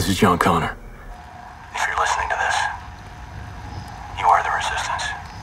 is John Connor. If you're listening to this, you are the Resistance.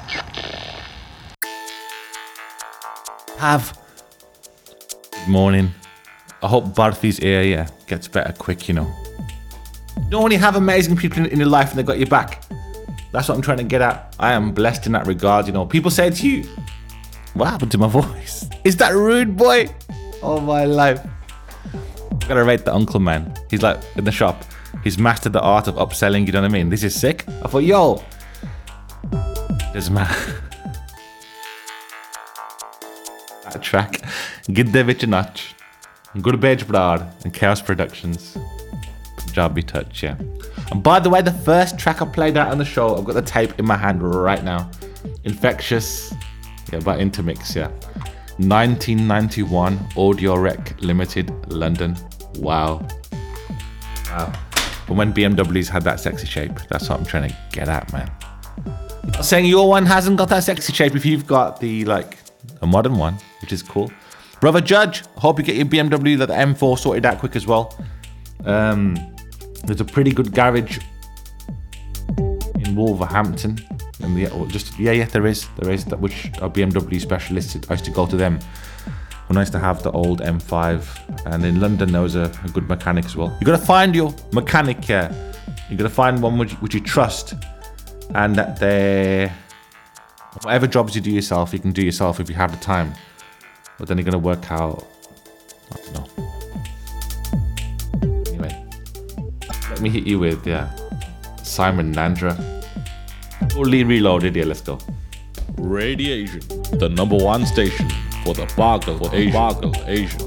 Good morning. I hope Barthy's ear gets better quick, you know. You don't only have amazing people in your life and they got your back. That's what I'm trying to get at. I am blessed in that regard, you know. People say to you, what happened to my voice? Is that rude, boy? Oh, my life. I gotta rate the uncle, man. He's like in the shop. He's mastered the art of upselling, you know what I mean? This is sick. I thought, yo, there's man. That track. Gidde Vicha Notch. Gurbage Brad and Chaos Productions. Punjabi touch, yeah. And by the way, the first track I played out on the show, I've got the tape in my hand right now. Infectious, yeah, by Intermix, yeah. 1991 Audio Rec Limited, London. Wow. From when BMWs had that sexy shape. That's what I'm trying to get at, man. I'm not saying your one hasn't got that sexy shape if you've got the, like, a modern one, which is cool. Brother Judge, hope you get your BMW, the M4 sorted out quick as well. There's a pretty good garage in Wolverhampton. And there is, which are BMW specialists. I used to go to them when I used to have the old M5. And in London, there was a good mechanic as well. You got to find your mechanic here. You got to find one which you trust. And that they, whatever jobs you do yourself, you can do yourself if you have the time. But then you're going to work out, I don't know. Anyway, let me hit you with, Simon Nandra. Fully reloaded, let's go. Radiation, the #1 station for the Bagel Asian.